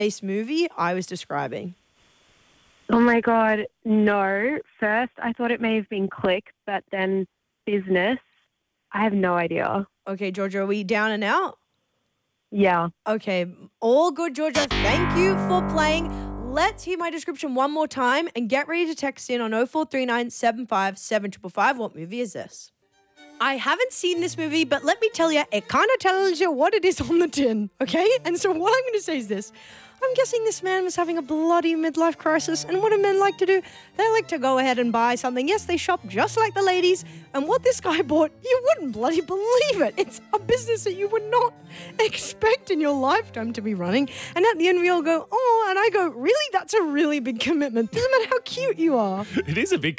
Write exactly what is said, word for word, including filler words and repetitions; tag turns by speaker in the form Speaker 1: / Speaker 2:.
Speaker 1: Ace movie I was describing?
Speaker 2: Oh my God, no. First, I thought it may have been Click, but then Business. I have no idea.
Speaker 1: Okay, Georgia, are we down and out?
Speaker 2: Yeah.
Speaker 1: Okay, all good, Georgia. Thank you for playing. Let's hear my description one more time and get ready to text in on oh four three nine, seven five seven five five. What movie is this? I haven't seen this movie, but let me tell you, it kind of tells you what it is on the tin, okay? And so what I'm going to say is this. I'm guessing this man was having a bloody midlife crisis, and what do men like to do? They like to go ahead and buy something. Yes, they shop just like the ladies, and what this guy bought, you wouldn't bloody believe it. It's a business that you would not expect in your lifetime to be running, and at the end we all go, oh, and I go, really? That's a really big commitment. Doesn't matter how cute you are.
Speaker 3: It is a big